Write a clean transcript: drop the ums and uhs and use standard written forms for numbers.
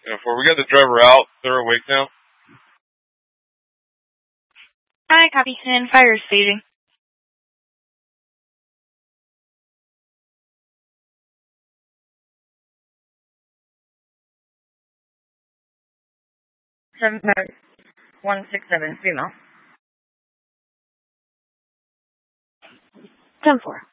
For we got the driver out. They're awake now. Hi, copy. And fire staging. Seven 167 female. 10-4.